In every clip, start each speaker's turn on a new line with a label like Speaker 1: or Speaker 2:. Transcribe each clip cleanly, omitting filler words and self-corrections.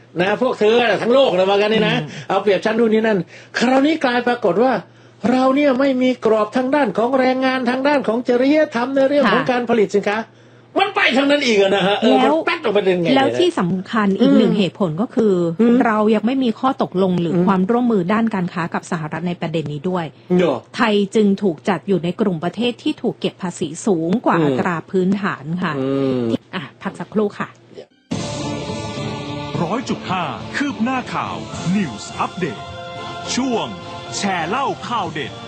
Speaker 1: นะพวกเธอทั้งโลกเลยมากันนี่นะเอาเปรียบชั้นนู่นนี่นั่นคราวนี้กลายปรากฏว่าเราเนี่ยไม่มีกรอบทางด้านของแรงงานทางด้านของจริยธรรมในเรื่องของการผลิตสินค้ามันไปทางนั้นอีกนะฮะ
Speaker 2: แล้ว
Speaker 1: แป๊ดออกไปเป็นไง
Speaker 2: แล้วที่สำคัญอีกหนึ่งเหตุผลก็คือเรายังไม่มีข้อตกลงหรือความร่วมมือด้านการค้ากับสหรัฐในประเด็นนี้ด้วยไทยจึงถูกจัดอยู่ในกลุ่มประเทศที่ถูกเก็บภาษีสูงกว่าอัตราพื้นฐานค่ะพักสักครู่ค่ะ
Speaker 3: 100.5 คืบหน้าข่าว News Update ช่วงแชร์เล่าข่าวเด็ด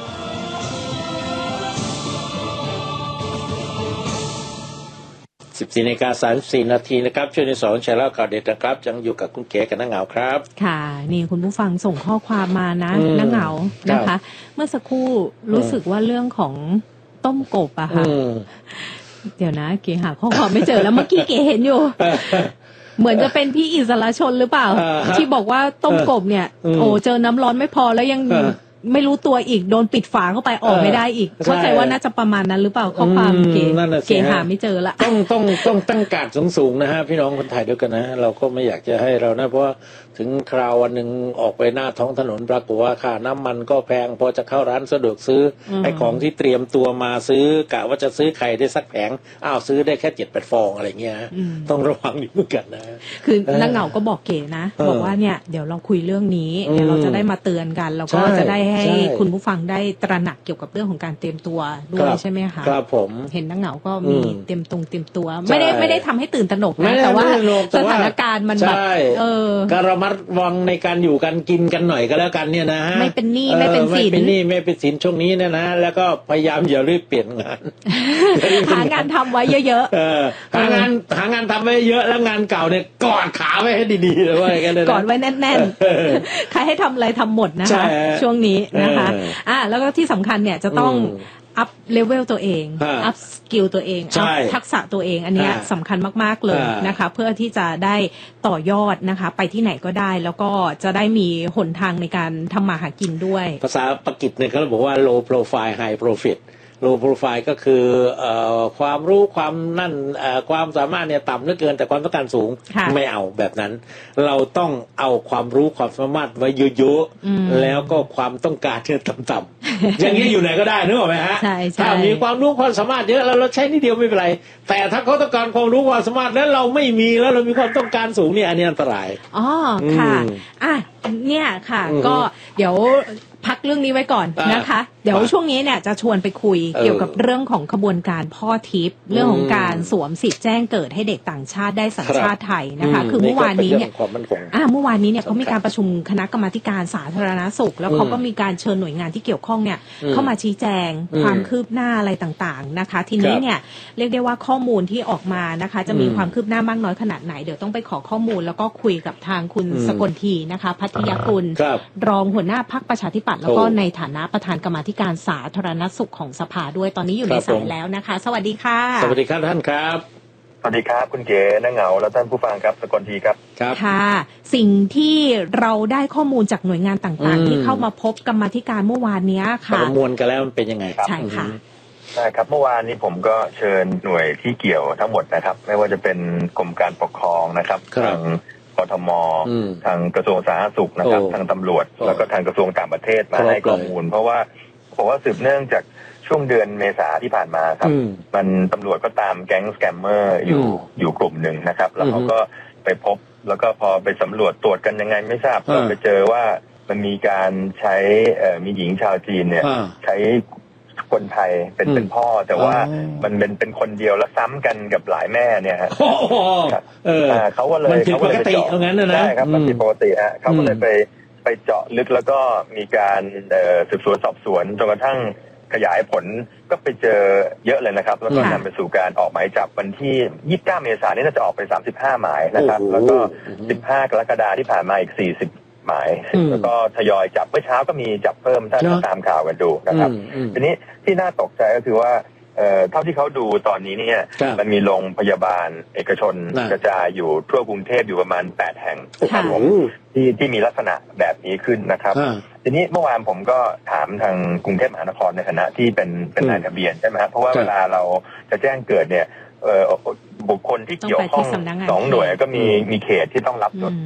Speaker 1: 14:34 นาทีนะครับช่วงที่2แชร์เล่าข่าวเด็ดนะครับยังอยู่กับคุณเก๋กับน้าเหงาครับ
Speaker 2: ค่ะนี่คุณผู้ฟังส่งข้อความมานะน้าเหงานะคะเมื่อสักครู่รู้สึกว่าเรื่องของต้มกบอะค่ะเดี๋ยวนะเก๋หาข้อความไม่เจอแล้วเมื่อกี้เก๋เห็นอยู่เหมือนจะเป็นพี่อิสระชนหรือเปล่าที่บอกว่าต้มกบเนี่ยโอ้เจอน้ำร้อนไม่พอแล้วยังไม่รู้ตัวอีกโดนปิดฝาเข้าไปออกไม่ได้อีกเข้าใจว่าน่าจะประมาณนั้นหรือเปล่าข้อความเก๋หาไม่เจอละ
Speaker 1: ต้องตั้งการสูงๆนะฮะพี่น้องคนไทยด้วยกันนะเราก็ไม่อยากจะให้เรานะเพราะถึงคราววันหนึ่งออกไปหน้าท้องถนนปรากฏว่าค่าน้ำมันก็แพงพอจะเข้าร้านสะดวกซื้อไอ้ของที่เตรียมตัวมาซื้อกะว่าจะซื้อไข่ได้สักแผงซื้อได้แค่ 7-8 ฟองอะไรเงี้ยต้องระวังอยู่เหมือนกันนะ
Speaker 2: คือนักเหงาก็บอกเก๋นะบอกว่าเนี่ยเดี๋ยวเราคุยเรื่องนี้เดี๋ยวเราจะได้มาเตือนกันแล้วก็จะได้ให้คุณผู้ฟังได้ตระหนักเกี่ยวกับเรื่องของการเตรียมตัวด้วยใช่ไหมคะ
Speaker 1: ครับผม
Speaker 2: เห็นนักเหงาก็มีเตรียมตัวไม่ได้ทำให้ตื่นตระหนกนะแต่ว่าสถานการณ์มันแบบ
Speaker 1: การระมัดระวังในการอยู่กันกินกันหน่อยก็แล้วกันเนี่ยนะฮะ
Speaker 2: ไม่เป็นหนี้ไม่เป็นสิน
Speaker 1: ไม่เป็นสินช่วงนี้เนี่ยนะแล้วก็พยายามอย่ารีบเปลี่ยนงาน
Speaker 2: หางานทำไว้เยอะ
Speaker 1: ๆหางานทำไว้เยอะแล้วงานเก่าเนี่ยกอดขาไว้ให้ดีๆเลยว่ากันเลย
Speaker 2: กอดไว้แน่นๆใครให้ทำอะไรทำหมดนะคะช่วงนี้นะคะแล้วก็ที่สำคัญเนี่ยจะต้องอัพเลเวลตัวเองอัพสกิลตัวเองอัพทักษะตัวเองอันนี้สำคัญมากๆเลยนะคะเพื่อที่จะได้ต่อยอดนะคะไปที่ไหนก็ได้แล้วก็จะได้มีหนทางในการทำมาหากินด้วย
Speaker 1: ภาษาปากีสถานเขาบอกว่า low profile high profit low profile ก็คือความรู้ความนั่นความสามารถเนี่ยต่ำเหลือเกินแต่ความต้องการสูงไม่เอาแบบนั้นเราต้องเอาความรู้ความสามารถไว้เยอะๆแล้วก็ความต้องการเนี่ยต่ำๆอย่างนี้อยู่ไหนก็ได้นึกออกไหมฮะถ้ามีความรู้ความสามารถเยอะแล้วเราใช้นิดเดียวไม่เป็นไรแต่ถ้าเขาต้องการความรู้ความสามารถแล้วเราไม่มีแล้วเรามีความต้องการสูงเนี่ยอันนี้อันตราย
Speaker 2: ค่ะเนี่ยค่ะก็เดี๋ยวพักเรื่องนี้ไว้ก่อนนะคะเดี๋ยวช่วงนี้เนี่ยจะชวนไปคุยเกี่ยวกับเรื่องของขบวนการพ่อทิพย์เรื่องของการสวมสิทธิ์แจ้งเกิดให้เด็กต่างชาติได้สัญชาติไทยนะคะคือเมื่อวานนี้เนี่ยเขามีการประชุมคณะกรรมาการสาธารณสุขแล้วเขาก็มีการเชิญหน่วยงานที่เกี่ยวข้องเนี่ยเข้ามาชี้แจงความคืบหน้าอะไรต่างๆนะคะทีนี้เนี่ยเรียกได้ว่าข้อมูลที่ออกมานะคะจะมีความคืบหน้ามากน้อยขนาดไหนเดี๋ยวต้องไปขอข้อมูลแล้วก็คุยกับทางคุณสกลทีนะคะพัทยกุลรองหัวหน้าพรรคประชาธิปัตย์แล้วก็ในฐานะประธานกรรมาธิการสาธารณสุขของสภาด้วยตอนนี้อยู่ในสายแล้วนะคะสวัสดีค่ะ
Speaker 1: สวัสดีครับท่านครับ
Speaker 4: สวัสดีครับคุณเก๋น้าเหงาและท่านผู้ฟังครับสกลทีครับ
Speaker 2: ค่ะสิ่งที่เราได้ข้อมูลจากหน่วยงานต่างๆที่เข้ามาพบกรรมาธิการเมื่อวานนี้ค่ะ
Speaker 1: ประมวลกันแล้วมันเป็นยังไง
Speaker 2: ใช่ค่ะ
Speaker 4: ใช่ครับเมื่อวานนี้ผมก็เชิญหน่วยที่เกี่ยวทั้งหมดนะครับไม่ว่าจะเป็นกรมการปกครองนะครับทางกทม.ทางกระทรวงสาธารณสุขนะครับทางตำรวจแล้วก็ทางกระทรวงต่างประเทศมาให้ข้อมูลเพราะว่าบอกว่าสืบเนื่องจากช่วงเดือนเมษาที่ผ่านมาครับมันตำรวจก็ตามแก๊งสแกมเมอร์อยู่กลุ่มหนึ่งนะครับแล้วเขาก็ไปพบแล้วก็พอไปสำรวจตรวจกันยังไงไม่ทราบก็ไปเจอว่ามันมีการใช้มีหญิงชาวจีนเนี่ยใช้คนไทยเป็นพ่อแต่ว่ามันเป็นคนเดียวแล้วซ้ำกันกับหลายแม่เนี่ยฮะเขาก็เลย
Speaker 1: ปกติเอางั้นนะ
Speaker 4: ใช่ครับมันผิดปกติฮะเขาก็เลยไปเจาะลึกแล้วก็มีการสืบสวนสอบสวนจนกระทั่งขยายผลก็ไปเจอเยอะเลยนะครับแล้วก็นำไปสู่การออกหมายจับวันที่29 เมษายนนี้น่าจะออกไป35 หมายนะครับแล้วก็15 กรกฎาคมที่ผ่านมาอีก40 หมายแล้วก็ทยอยจับเมื่อเช้าก็มีจับเพิ่มถ้าตามข่าวกันดูนะครับทีนี้ที่น่าตกใจก็คือว่าเท่าที่เขาดูตอนนี้เนี่ยมันมีโรงพยาบาลเอกชนกระจายอยู่ทั่วกรุงเทพอยู่ประมาณ8 แห่งครับผมที่มีลักษณะแบบนี้ขึ้นนะครับทีนี้เมื่อวานผมก็ถามทางกรุงเทพมหานครในฐานะที่เป็นนายทะเบียนใช่ไหมครับเพราะว่าเวลาเราจะแจ้งเกิดเนี่ยบุคคลที่เกี่ยวข้อง2 หน่วยก็มีเขตที่ต้องรับจด